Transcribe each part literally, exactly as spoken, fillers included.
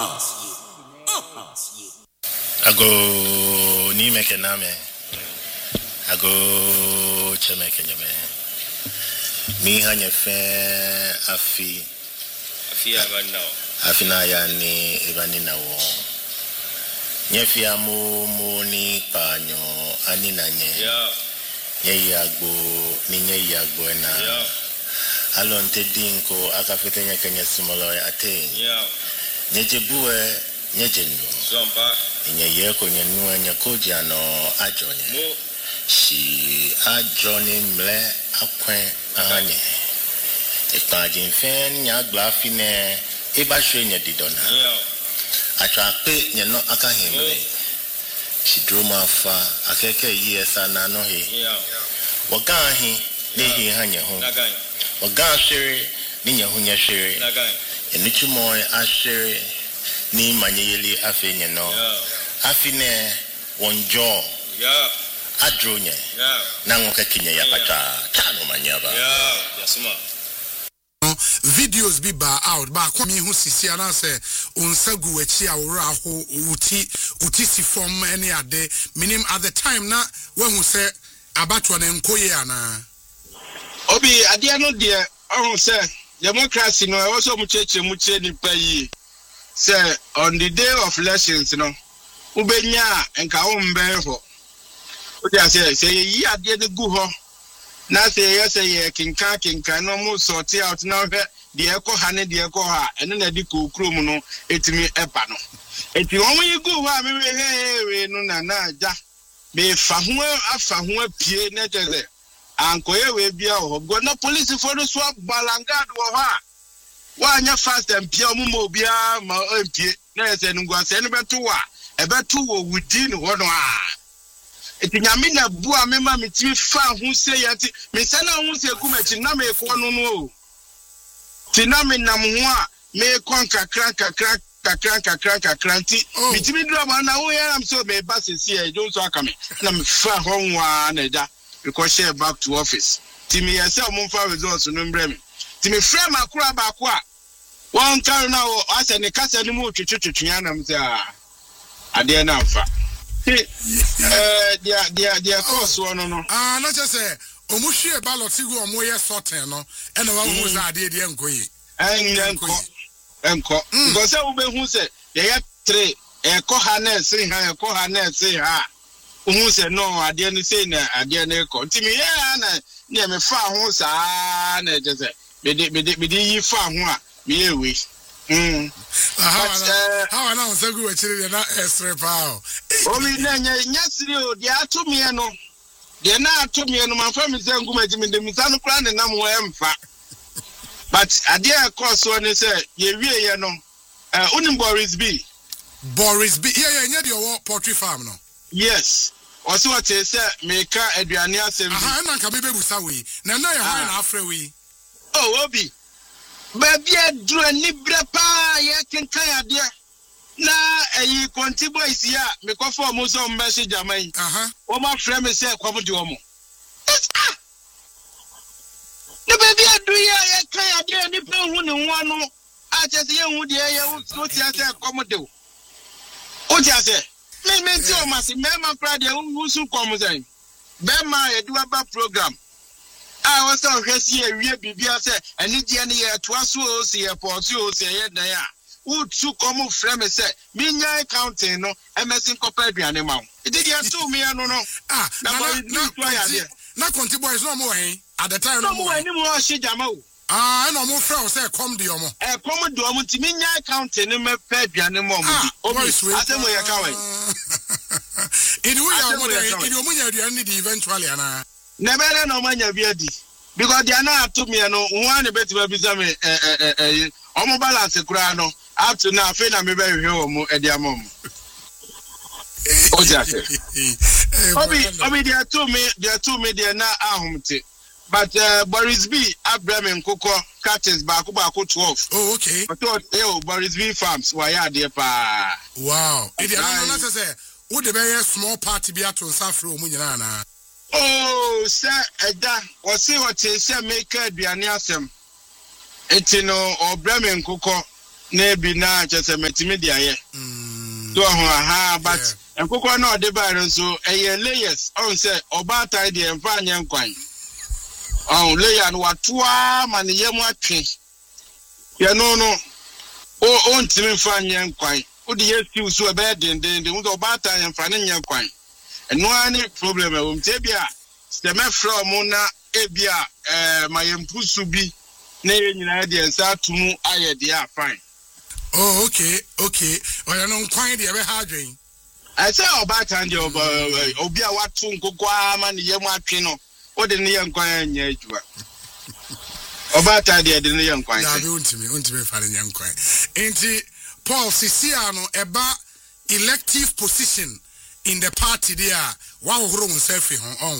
Ago ni meke name. Ago chemeke nyame. Mi hanye fe afi. Afi abana. Afi na ya ni ibani na wo. Nyefi amu mu ni panyo ani na nye. Yeah. Nye yagbo ni nye yagbo na. Yeah. Alon te dinko akafete nye kenye simolo ya ate. Yeah. Nye jebuwe nye jendo. Zomba. Nye yeko nye nuwe nye koja no ajonye. Mo. Si ajoni mle akwen ahanye. Ekpanjin fen nya glafine eba shwe nye didona. Yeah. Achape nye no akahimle. Si droma fa akeke ye sana no he. Yeah. Wagahi ne hi hanye ho. Nagai. Wagan shere ni nye hunya shere. Nagai. Enichu moy ashere ni manyeli afe nye no. Yeah. Afine wonjo. Yeah. Adronye. Yeah. Nangoka kinye ya pacha. Tano manyaba. Yeah. Yasuma. Videos be ba out ba kwa mi hu sisi anase onsagu wachi awora ho uti uti si form any ade minim at the time na when hu say abatwa na nkoye ana obi ade no de ohun say democracy no e so mu cheche mu che ni pa yi say on the day of elections no ubenya enka wo mbe ho o dia say say yi ade de gu ho na say yes say kinka kinka no mu sort out na hwe de eko ha ne de eko ha ene na di kokro mu no etimi eba no eti won yi gu ho a me he we no na na aja be fa ho afa ho apie na jeze ankoye we bia ho go na police for no so balangad wo ha wa anya fast and pia mu mo bia ma apie na yese no gwa se no beto wa e beto wo within ho no a eti nyame na bu a mema metimi fa ho se yati me se na ho se kumachi na me ko no no ti na me nam ho a me kon kakra kakra kakra kakra kakra ti metimi dro ma na wo ya am so me ba se se e jo so aka me na me fa ho nwa na ja because share back to office ti me yese o mo fa results no mbre me ti me frame akura ba ko a won kan na o ase ne kasa ni mu twetwetwe ya na me se a ade na mfa eh dia dia dia course no no ah na che say omuhwe ballot go omo ye sorten no e na wa hu za ade de enkoyi enko enko because we be hu say ye ye three e ko ha na se ha e ko ha na se ha hu say no ade ni say na ade na ko ntimi ye na na me fa hu sa na je say be de be de be de yi fa hu a me ye we mm how how na onsagu we chire na estre pa o mi na nya nyasiri o dia ato me no dia na ato me no ma fa mi se nguma ji me de mi sanu kra ne nam wo emfa but ade e course one say ye wie ye no eh unim Boris B Boris B yeah yeah nya de wo poultry farm no yes o se what say me ka aduane asem aha na nka be bebusa we na na ye ho na afre we oh obi baby adru ni brepa ye kenkan ade na eyi konti boys ya me ko for mo so message jamai aha o ma frame me say kwam de o mo ah no baby adru ya ye kan ade ni pe hu ni ho no a che se ye hu de ye o ti ase kwam de o ti ase me me ti o ma se me ma pra de hu su kwam say be ma ye do aba program I was on Hessia, we Bibia said, and Indian year twice was here, Porto, say, yeah, who two common frames said, Minya counting, no, M S in compared to animal. It did you to me, I don't know. Ah, not Conti boys no more, eh? At the time, no more anymore, Shijamo. Ah, no more friends say, come, Diomo. A common dormant to Minya counting, and my pet animal. Oh, my sweet, I think we are coming. In your money, you need eventually, and never no man biadi because they are not to me no one better be some eh eh eh omo balance kura no up to now fe na me be hwe omo e dia mom o ja se obi obi they are to me they are to me they na ahumte but uh, Boris B Abraham Nkoko catches back back twelve oh okay but eh Boris B farms why are there pa wow e dey no na say wo de be small party bi ato nsafre omu nyina na oh, sir, Eda, or see what they say, make a bianiasem. Etino or Bremen Coco, na bi na chese metimi dia ye to ho aha but enkokọ na ode ba no so eye layers on say oba tie de emfa anye nkwan on layer no watoa ma ne yemu atwe ye no no o on timi mfa anye nkwan o de yesi usu e be den den den o oba tie emfa ne anye nkwan eno ani problem e wo mte bia se me from na ebia eh mayempusu bi na ye nyina de ensa atumu aye de a fine. Oh, okay, okay. Oh, you know, quite the ever hard drink. I say about time the Obia Watun Kokwa man, the young Pino, or the young Quine Yajua. About time the young Quine. I don't to me, want to be finding young Quine. Ain't it Paul Siciano about elective position in the party there? One room self on.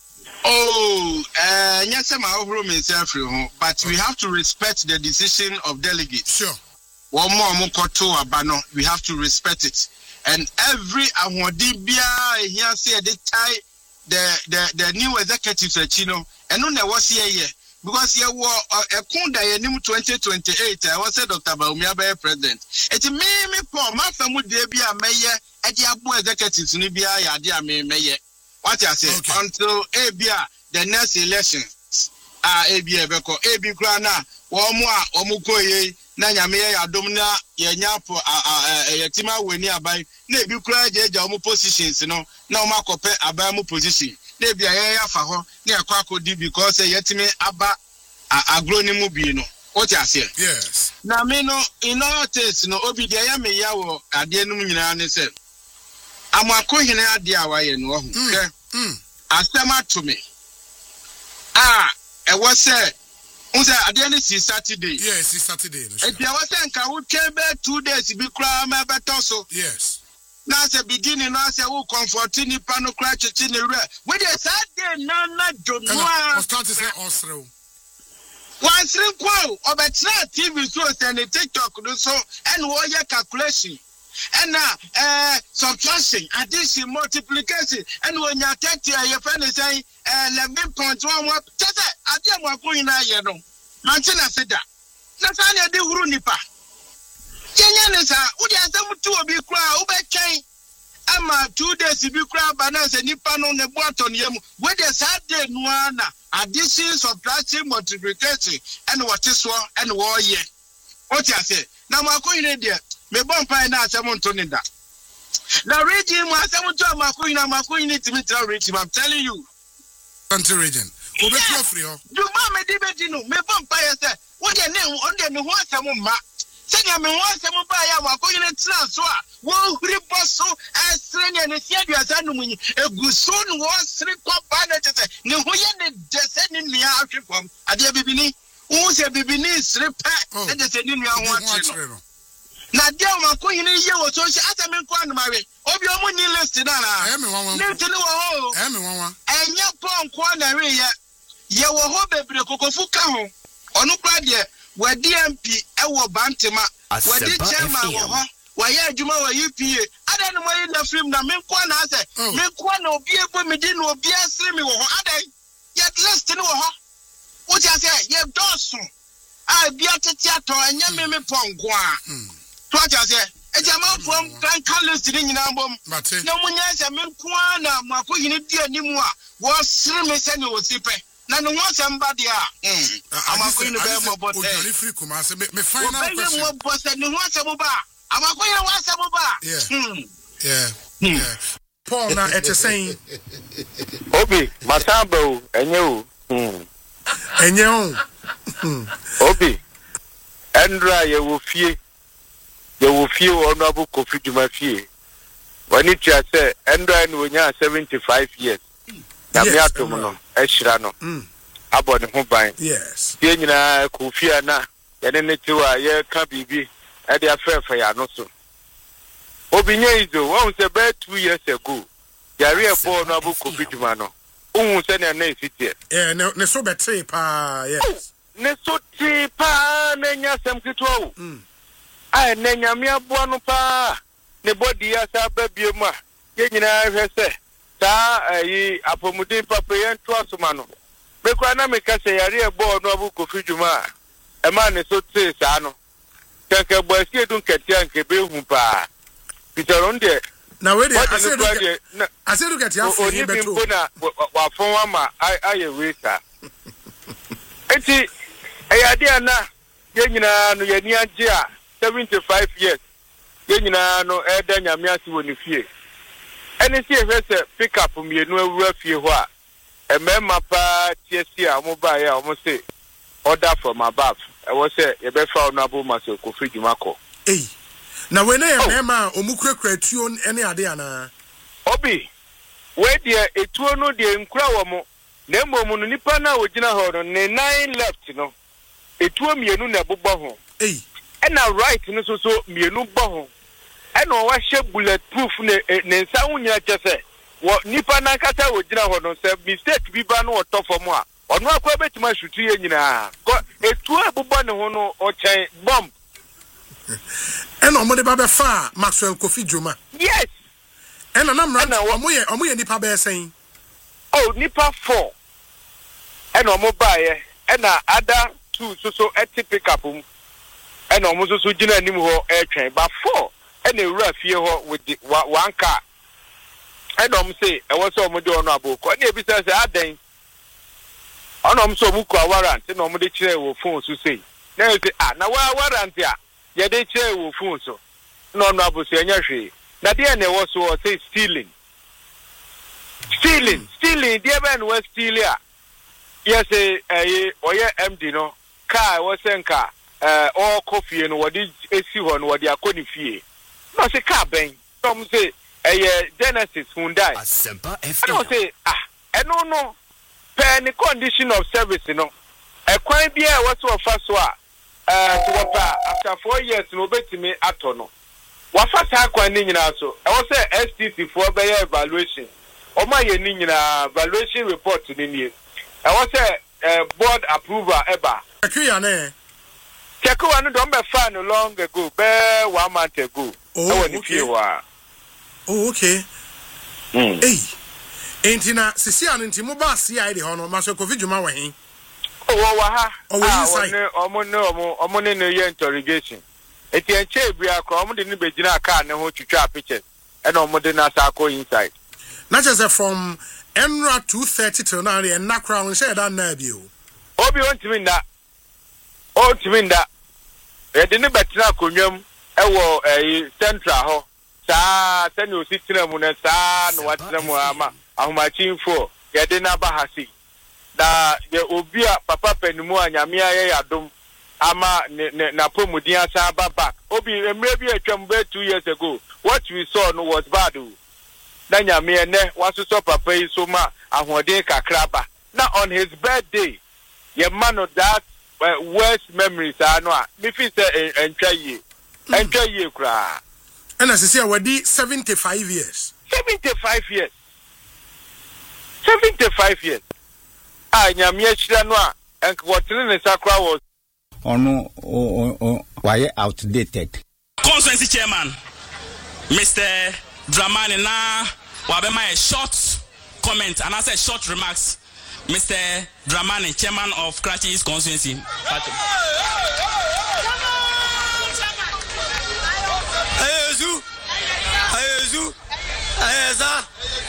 Oh, uh, yes, I'm our room is self but we have to respect the decision of delegates. Sure. One more mukoto abano, we have to respect it. And every awodibia here say they tie the the the new executives at Chino, and no was here because here was a kunda yenim twenty twenty-eight. I was Doctor Baumia by president. It's me me poor my family de be a mayor at the abu executives in Libya yadia me mayor. What I say okay. Until Abia the next elections are Abia beko Abi grana one more omukoye. Na nyame ya adom na ye nyapo yetima weni abai na ebi kura jeja omo positions no na omo akope abai mu position na bia ye ya fa ho na ekwa akodi because yetimi aba agroni mu bi no what you say yes na me no in all taste no obi dia ya me ya wo ade no nyina ne se amako hene ade a wa ye no ho ke asema to me ah e was say unse ade ni si Saturday yes si Saturday no e dia was say nka wo twebe two days bi kura ma beto so yes na say beginning na say wo comfort ni pa no kura chichi ni re we dey Saturday na na jonua o start to say osrew one string quo obetra T V so say ni TikTok do so and wo ye calculation and na eh subtraction addition multiplication and when you take your friend say eleven point one one just ade am akon na ye no mantina seda na sa na de huru nipa kenya ne sa wo de asem tu obi kura wo be twen ama two days bi kura balance nipa no ne boato ne yam we de sa de no na addition subtraction multiplication and what is so and wo ye what you say na makon ne de me bon pa na asem nto ne da na region mu asem to makon na makon ne timi tra region I'm telling you country region obetu free ho du ma me di be di no me bon pa ye se wo de ne on de me ho asem ma se de me ho asem ba ya makon ne tra so a wo huri boso asre ne ne sia duasa no munyi eguso no wo sre kwa ba na tete ne ho ye ne de se ne nua ahwefom ade bibini wo se bibini sre pa e de se ne nua ho atre no na de makon ne ye wo so asem nko anumare obi o mu ni list na na e me wanwan ne tene wo ho e me wanwan enye ponko na re ye ye wo ho bebre kokofu ka ho onu kra de wa D M P e wo bantema wa di chairman wo ho wa ye adwuma wa U P A ada no mo yi na film na me nko na ase me nko na obi ebo me di na obi asre me wo ho ada ye list ni wo ho wo ti ase ye doso a bia tete ato enye me me ponko a to ase ejama from kan kan list ni nyina bom na munya se me nko na mako yini di animu a wo sre me se ne wo sipe na no ho se mba dia amako yini be mo bote o free kuma se me final question mo bote ne ho se mo ba amako yini wa se mo ba yeah yeah Paul na ete saying obi masamba o enye o enye o obi endra ye wo fie ye wo fie honorable Kofi Duma fie wani tia say endra ni wonya seventy-five years na me atom no ehira no abone ho ban yes ye nyina Kofi na ye ne ne tiwa ye ka bibi e de afefa ya no so obi nya izo won say be two years ago yare e bo honorable Kofi Duma no ohun se na na esitie eh ne so betre pa yes ne so ti pa na nya sem kitwa o ai na nyame aboa no pa ne body ya sa babie mu a ye nyina hwe se ta ayi apomudin papa ye nto asoma no be kwa na me ka se yare e bo no abu Kofi Duma e ma ne so ti sa no kaka boasi edun ketia nke be hu pa Peter Onde na we dey asedu asedu ketia afọ ni beto oni na wa fon wa ma aye wesa enti eyade ana ye nyina no ye ni age a seventy-five years ye nyina no e da nyame ase woni fie ene si ehwe se pick up mienu awura fie ho a emema pa tiesi a mo ba ya mo se order from above e wo se ye be fa Honorable Maso Kofi Dwumako eh na we na ye mema omukurakura tuo ene ade ana obi we de etuo no de nkura wo mo na mmom no nipa na ogina ho no ne nine left no etuo mienu na bobɔ ho eh ena right no so so mienu bɔ ho ena o wa hye bulletproof ne ne nsa ho nyina kyese wo nipa na kata ogina ho no se mistake bi ba no otofo mo a ono akwa betima shutu ye nyina etuo bobɔ ne ho no o chen bomb ena omo de ba be fa Maxwell Kofi Dwuma yes ena na mra omo ye omo ye nipa be sen oh nipa four ena omo ba ye ena ada two so so eti pick up um ena omo so so gina anim ho e twen ba four ena ewura fie ho with the one car ena omo say e wo so omo de ono aboko ena ebi say adan ona omo so omo ku warrant ena omo de kire wo phone so say na you say ah na wa warrant a ye de kire wo phone so na ono aboso enya hwe na de na e wo so say stealing stealing stealing de be no stealing a yes eh oye M D no car wo senka eh o coffee no wodi esi ho no wodi akoni fie no se car ben some say eh Genesis Hyundai Asempa F M no say ah eno no per ni condition of service no e kwan bia e wo so fa so a eh to pa after four years no betimi ato no wa fa sa kwan ni nyina so e wo say S T C for be evaluation o ma ye ni nyina evaluation report ni ni I want say uh, board approval eba. Akuya ne. Check one don be fan long ago, be one month ago. Oh, okay. Oh, okay. Mm. Hey. Entina sisi an enti mo ba C I D ho no Maso Kofi Dwuma wa hin. Oh, wa ha. Oh, we inside. Omo ne omo omo ne no ye interrogation. Eti enche bia kro omo de ni begina car ne ho twitwa pictures. E na omo de na sa ko inside. Not just from Enra two thirty till now and Nakra on share that na bio. Obi want to mean that. Oh to mean that. E de ne betina konwam e wo eh central ho. Sa sani o sitina mu na sa no watina mu ama ahomachimfo ye de na ba hasi. Da ye obi a papa panimu anyame aye yadom ama na pomudin asa ba back. Obi emre bi atwam be two years ago. What we saw no was bad. Na nyame ene wasoso papa yi so ma ahode kakraba na on his birthday ye man of that uh, worst memories ano a me fi say entwa ye entwa ye kra and as say wadi seventy-five years seventy-five years seventy-five years ah nyame achira no a enk wotene ne sakra was ono why outdated constituency chairman Mister Dramani na Wabema a short comment and I said short remarks. Mister Dramani, chairman of Karachi East Constituency. Ayezu, Ayezu, Ayeza.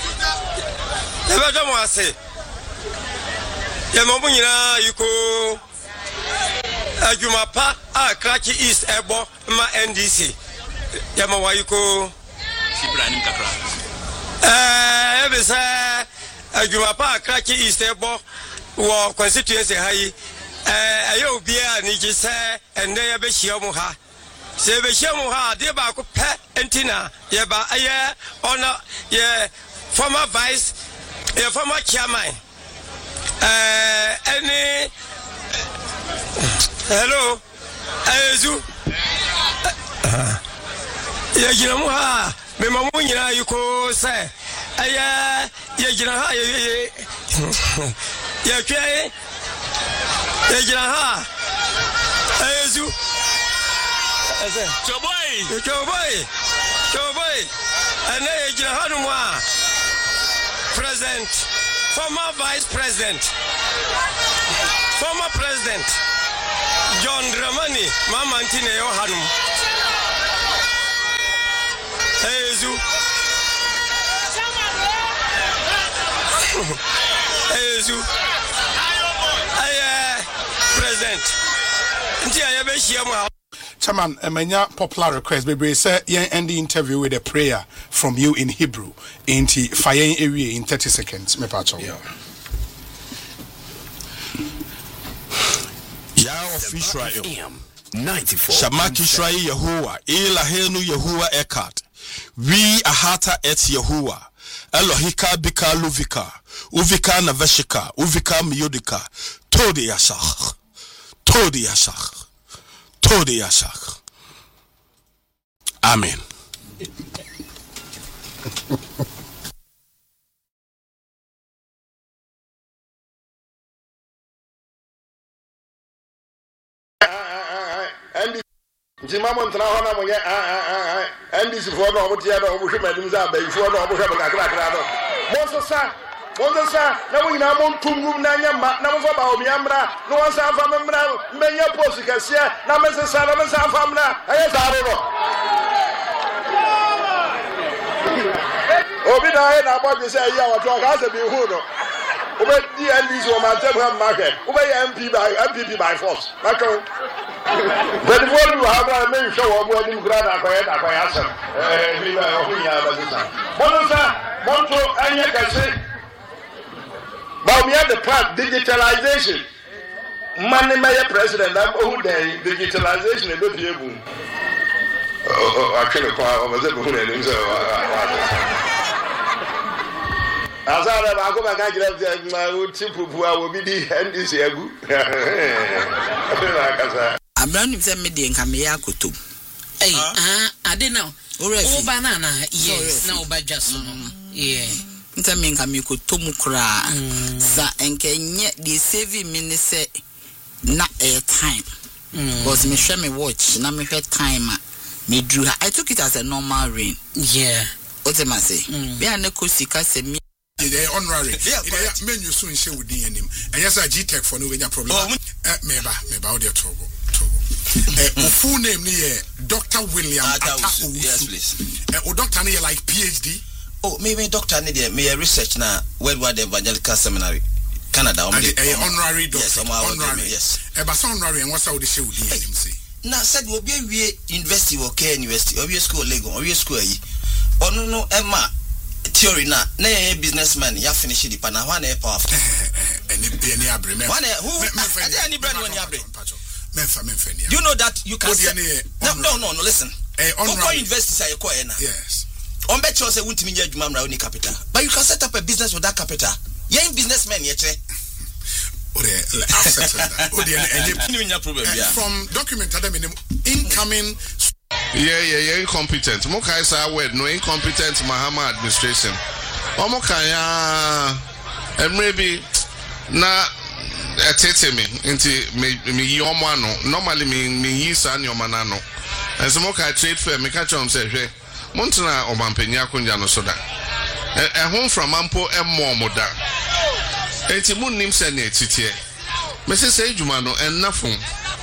Eba mo ase. Ye mo bunyina yuko Ajumapa a Karachi East Ebo ma N D C. Ye mo wa yuko Ibrahim Kakra. Eh, ebe say Ajumapa Karachi East Ebo wo constituency hayi. Eh, aye obi a ni ji say ende ye be hia mu ha. Se be hia mu ha de ba ko pe entina ye ba aye ona ye former vice ye former chairman. Eh, any hello Ayezu. Ye gina mu ha me mamu nyina yuko say aya ye gina ha ye ye ye twa ye gina ha Ayezu ase Choboy choboy choboy ana ye gina ha no mu a president former vice president former president John Dramani mama ntine yo hanum Ezu Ezu Aye President Nti aye be hia mu Chairman, Emenya popular request. Baby, say yen end the interview with a prayer from you in Hebrew. Inti fayen area in thirty seconds. Me pacho. Yeah. Yah of Israel. ninety-four. Shamak Israel Yehovah. Elahenu Yehovah Ekat. We ahata et Yehovah. Elohika bika luvika. Uvika naveshika. Uvika miyodika. Todi yashach. Todi yashach. Todi Yashak. Amen. Nti mama ntana ho na mo ye N D C fo na o tie na o hwe madim za ba ifo na o hwe ba kakra kakra no mo so sa mo sa na mo nyina mo ntumgum na nya ma na mo fa ba o miamra no wan sa fa memra menya post kase na me se sa na me sa fa mra aye sa ro no obi na aye na bo se ayi awato aka se bi hu no o be di N D C o ma tem ha market o be M P by M P P by force maka but what you have a men show up when you grab a quiet a quiet son eh we are who ya ba sa bonsa bonto anya ka se but we have the part digitalization man my president am who dey digitalization e be be ebu oh akere kwa o ma ze bu ne ni so azara ba ko ba ka jira ma o tipupu a wo bi di N D C agu Abraham say me dey nka me yakoto. Eh ah ade now. O banana yes na o badwa so no. Yeah. Nta me nka me koto mu kra. Sa enkenye the saving me ne say na air time. Because me share me watch na me hwe time me drew. I took it as a normal rain. Yeah. What am I say? Me an ekosika se me the honorary menu so in share with D N M and yes I G Tech for no any problem eh meba meba all the trouble trouble eh full name ni Doctor William Ata yes please eh o doctor ni like PhD oh me me doctor ni there me research na Worldwide Evangelical Seminary Canada um eh honorary doctor yes honorary yes eh but honorary and what's how they share with D N M say na said we be we university or care university or we school Lagos or we school yi ono no emma theory na na businessman ya finish the pana one e powerful any any abre me one who any brand when you abre menfa menfa ni you know that you can say, no no no no listen eh on invest say ko e na yes on bet you say wuntimi nya adwuma mra oni capital but you can set up a business with that capital yen businessman ye kire or I've settled that or any problem from document adam incoming yeah yeah yeah incompetent mo kai say word no incompetent Mahama administration o mo kan ya maybe na etete me nti me me yomo ano normally me me yi sa nyoma na no enso mo kai trade fair me ka chom say hwe mo ntena o mampanya akonja no so da e hon from ampo emmo mo da enti mo nim se na etitie me se say juma no ennafon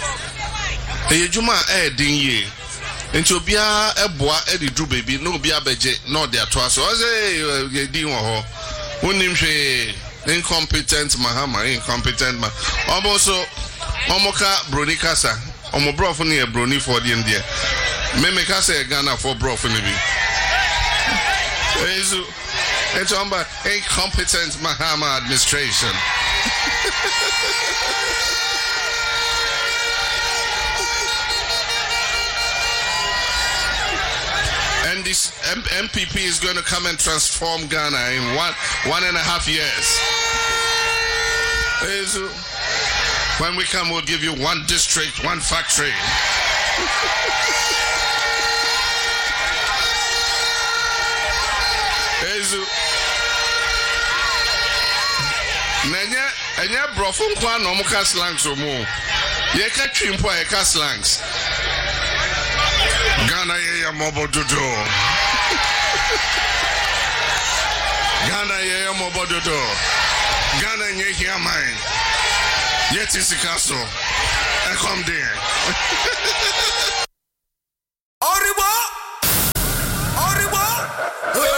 e juma e din ye enti obia eboa e di dru baby no obia beje no de ato aso o say din wo ho wonim hwe incompetent Mahama incompetent ma omoso omoka bronika sa omo brofo ne broni for the India me me ka say Ghana for brofo ne bi ezu it's on by incompetent Mahama administration and this M P P is going to come and transform Ghana in one one and a half years. When we come, we'll give you one district, one factory. Nanya, anya brofun kwa no muka slangs omo. Ye ka twimpo ye ka slangs. Ghana ye ya mobododo. Ghana ye ya mobododo. Ghana nye here mine. Yet is Castle. come there.